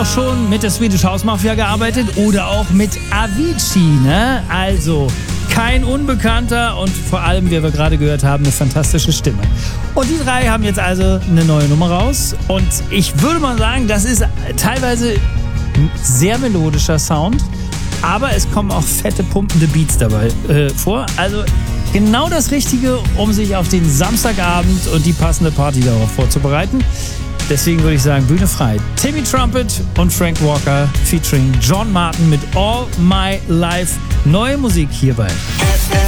schon mit der Swedish House Mafia gearbeitet oder auch mit Avicii, ne? Also kein Unbekannter und vor allem, wie wir gerade gehört haben, eine fantastische Stimme. Und die drei haben jetzt also eine neue Nummer raus und ich würde mal sagen, das ist teilweise ein sehr melodischer Sound, aber es kommen auch fette, pumpende Beats dabei vor. Also genau das Richtige, um sich auf den Samstagabend und die passende Party darauf vorzubereiten. Deswegen würde ich sagen, Bühne frei. Timmy Trumpet und Frank Walker featuring John Martin mit All My Life. Neue Musik hierbei.